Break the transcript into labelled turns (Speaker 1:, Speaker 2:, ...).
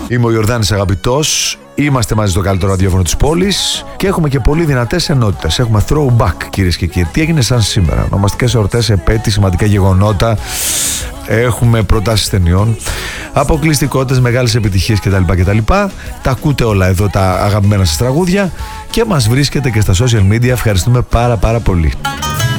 Speaker 1: Είμαι ο Ιορδάνης Αγαπητός. Είμαστε μαζί στο καλύτερο ραδιόφωνο της πόλης και έχουμε και πολύ δυνατές ενότητες. Έχουμε throwback, κυρίες και κύριοι. Τι έγινε σαν σήμερα? Ονομαστικές εορτές, επέτειες, σημαντικά γεγονότα. Έχουμε προτάσεις ταινιών, αποκλειστικότητες, μεγάλες επιτυχίες κτλ. Τα ακούτε όλα εδώ, τα αγαπημένα σας τραγούδια, και μας βρίσκετε και στα social media. Ευχαριστούμε πάρα πολύ.